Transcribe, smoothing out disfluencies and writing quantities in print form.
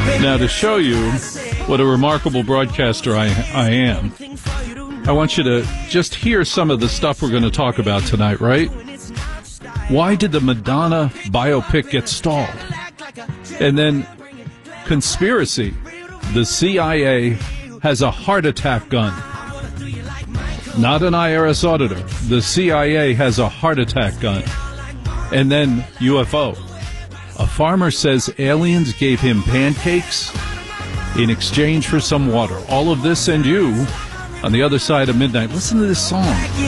Now, to show you what a remarkable broadcaster I am, I want you to just hear some of the stuff we're going to talk about tonight, right? Why did the Madonna biopic get stalled? And then conspiracy. The CIA has a heart attack gun. Not an IRS auditor. The CIA has a heart attack gun. And then UFO. A farmer says aliens gave him pancakes in exchange for some water. All of this and you on the other side of midnight. Listen to this song.